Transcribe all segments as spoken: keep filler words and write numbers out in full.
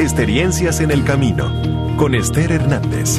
Experiencias en el Camino, con Esther Hernández.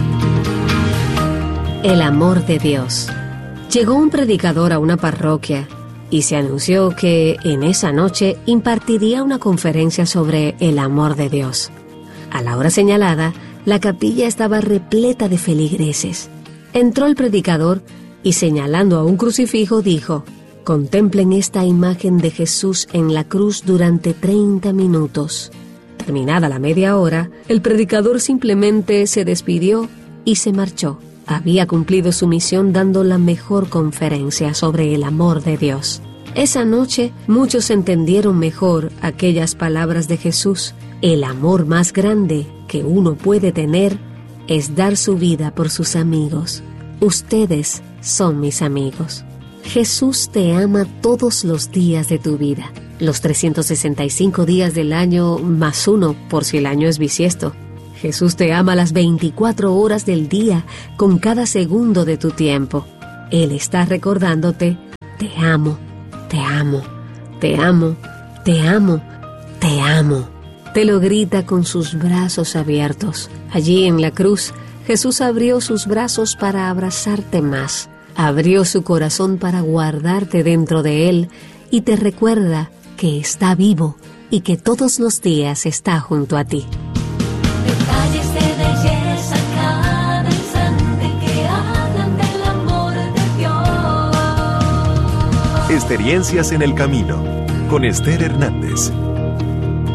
El amor de Dios. Llegó un predicador a una parroquia y se anunció que en esa noche impartiría una conferencia sobre el amor de Dios. A la hora señalada, la capilla estaba repleta de feligreses. Entró el predicador y, señalando a un crucifijo, dijo: «Contemplen esta imagen de Jesús en la cruz durante treinta minutos». Terminada la media hora, el predicador simplemente se despidió y se marchó. Había cumplido su misión dando la mejor conferencia sobre el amor de Dios. Esa noche, muchos entendieron mejor aquellas palabras de Jesús. El amor más grande que uno puede tener es dar su vida por sus amigos. Ustedes son mis amigos. Jesús te ama todos los días de tu vida. Los trescientos sesenta y cinco días del año más uno, por si el año es bisiesto. Jesús te ama las veinticuatro horas del día, con cada segundo de tu tiempo. Él está recordándote: te amo, te amo, te amo, te amo, te amo. Te lo grita con sus brazos abiertos. Allí en la cruz, Jesús abrió sus brazos para abrazarte más. Abrió su corazón para guardarte dentro de él y te recuerda que está vivo y que todos los días está junto a ti. Detalles de belleza cada instante que hablan del amor de Dios. Experiencias en el Camino, con Esther Hernández.